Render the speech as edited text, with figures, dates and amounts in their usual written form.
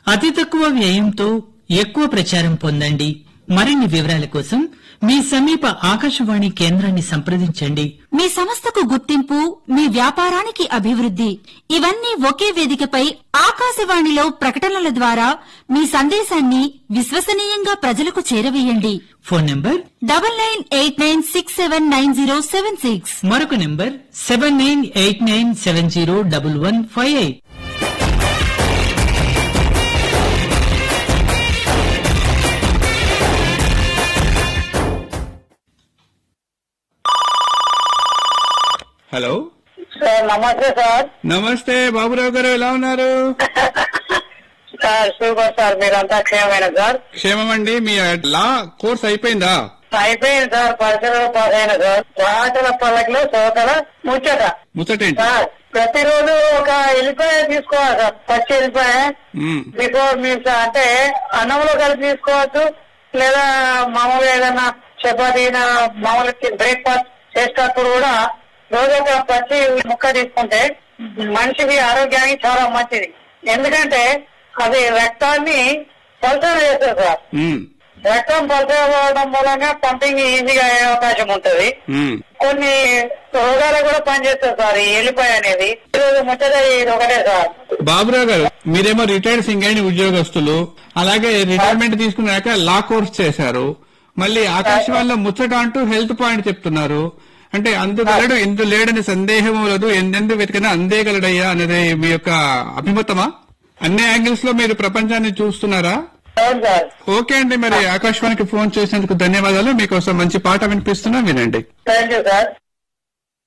అతి తక్కువ వ్యయంతో ఎక్కువ ప్రచారం పొందండి. మరిన్ని వివరాల కోసం మీ సమీప ఆకాశవాణి కేంద్రాన్ని సంప్రదించండి. మీ సంస్థకు గుర్తింపు, మీ వ్యాపారానికి అభివృద్ధి, ఇవన్నీ ఒకే వేదికపై ఆకాశవాణిలో ప్రకటనల ద్వారా మీ సందేశాన్ని విశ్వసనీయంగా ప్రజలకు చేరవేయండి. Phone number 9989679076. మరొక నంబర్ 7989701158. హలో సార్ నమస్తే సార్. నమస్తే బాబురావు గారు, ఎలా ఉన్నారు? సార్ సూపర్ సార్, మీరంతా క్షేమమైన సార్? క్షేమం అండి. మీ లా కోర్స్ అయిపోయిందా? అయిపోయింది సార్, పరిసరాలు పాస్ అయిన సార్. పాటల పల్లకిలో సోదర ముచ్చటేంటి సార్? ప్రతిరోజు ఒక ఎల్లిపాయ తీసుకోవాలి సార్, పచ్చి ఎల్లిపాయ. బిఫోర్ మీల్స్ అంటే అన్నంలో కలిపి తీసుకోవచ్చు, లేదా మామూలుగా ఏదన్నా చపాతీ మామూలు బ్రేక్ఫాస్ట్ చేసేటప్పుడు కూడా రోజు ఒక పచ్చి ముక్క తీసుకుంటే మనిషికి ఆరోగ్యానికి చాలా మంచిది. ఎందుకంటే అది రక్తాన్ని పల్సన చేస్తుంది సార్. రక్తం పల్సన అవ్వడం మూలంగా పంపింగ్ ఈజీగా అయ్యే అవకాశం ఉంటది. కొన్ని రోగాలకు కూడా పనిచేస్తుంది సార్ ఈ ఎల్లిపాయ అనేది. ఈరోజు ముచ్చట ఇది ఒకటే సార్. బాబురావు గారు, మీరేమో రిటైర్డ్ సింగైన ఉద్యోగస్తులు, అలాగే రిటైర్మెంట్ తీసుకున్నాక లా కోర్స్ చేశారు, మళ్ళీ ఆకాశవాణిలో ముచ్చట అంటూ హెల్త్ పాయింట్ చెప్తున్నారు. అంటే అందుగలడు ఎందు లేడని సందేహం లేదు, ఎందెందు వెతికినా అందేగలడయ్యా అనేది మీ యొక్క అభిమతమా? అన్ని యాంగిల్స్ లో మీరు ప్రపంచాన్ని చూస్తున్నారా? ఓకే అండి, మరి ఆకాశవాణికి ఫోన్ చేసినందుకు ధన్యవాదాలు. మీకోసం మంచి పాట వినిపిస్తున్నా, వినండి. Thank you sir.